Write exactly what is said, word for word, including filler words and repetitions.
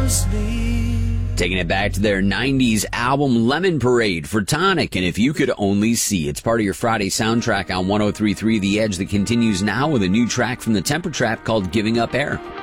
loves me. Taking it back to their nineties album Lemon Parade for Tonic, and If You Could Only See. It's part of your Friday soundtrack on one oh three point three The Edge that continues now with a new track from the Temper Trap called Giving Up Air.